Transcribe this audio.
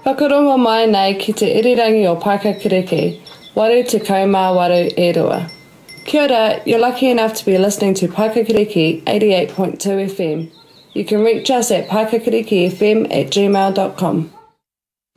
Whakarongo mai nei ki te irirangi o Paikakiriki, waru te kaumā waru e rua. Kia ora, you're lucky enough to be listening to Paikakiriki 88.2 FM. You can reach us at paikakirikifm@gmail.com.